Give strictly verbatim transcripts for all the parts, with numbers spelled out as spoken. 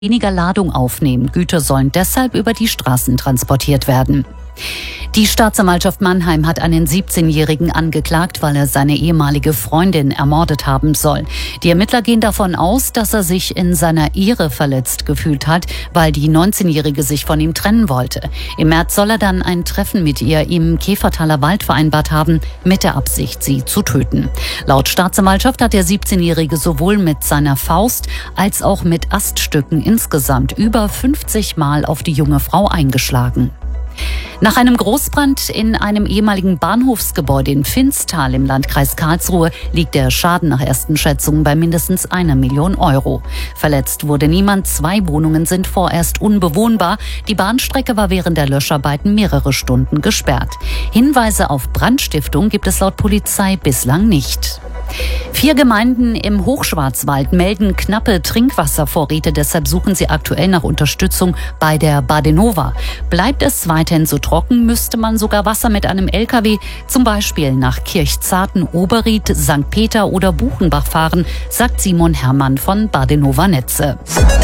weniger Ladung aufnehmen. Güter sollen deshalb über die Straßen transportiert werden. Die Staatsanwaltschaft Mannheim hat einen siebzehnjährigen angeklagt, weil er seine ehemalige Freundin ermordet haben soll. Die Ermittler gehen davon aus, dass er sich in seiner Ehre verletzt gefühlt hat, weil die neunzehnjährige sich von ihm trennen wollte. Im März soll er dann ein Treffen mit ihr im Käfertaler Wald vereinbart haben, mit der Absicht, sie zu töten. Laut Staatsanwaltschaft hat der siebzehnjährige sowohl mit seiner Faust als auch mit Aststücken insgesamt über fünfzig Mal auf die junge Frau eingeschlagen. Nach einem Großbrand in einem ehemaligen Bahnhofsgebäude in Finstal im Landkreis Karlsruhe liegt der Schaden nach ersten Schätzungen bei mindestens einer Million Euro. Verletzt wurde niemand, zwei Wohnungen sind vorerst unbewohnbar. Die Bahnstrecke war während der Löscharbeiten mehrere Stunden gesperrt. Hinweise auf Brandstiftung gibt es laut Polizei bislang nicht. Vier Gemeinden im Hochschwarzwald melden knappe Trinkwasservorräte, deshalb suchen sie aktuell nach Unterstützung bei der Badenova. Bleibt es weiterhin so trocken, müsste man sogar Wasser mit einem L K W zum Beispiel nach Kirchzarten, Oberried, Sankt Peter oder Buchenbach fahren, sagt Simon Herrmann von Badenova Netze.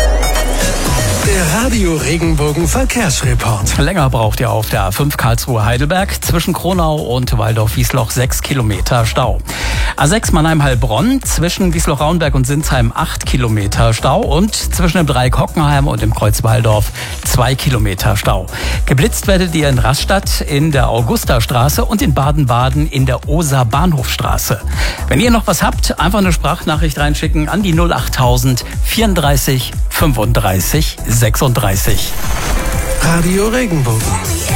Der Radio Regenbogen Verkehrsreport. Länger braucht ihr auf der A fünf Karlsruhe-Heidelberg zwischen Kronau und Waldorf-Wiesloch sechs Kilometer Stau. A sechs Mannheim-Heilbronn zwischen Wiesloch-Raunberg und Sinsheim acht Kilometer Stau und zwischen dem Dreieck Hockenheim und dem Kreuz Waldorf zwei Kilometer Stau. Geblitzt werdet ihr in Rastatt in der Augustastraße und in Baden-Baden in der Oser-Bahnhofstraße. Wenn ihr noch was habt, einfach eine Sprachnachricht reinschicken an die null achttausend vierunddreißig fünfunddreißig sechsunddreißig. Radio Regenbogen.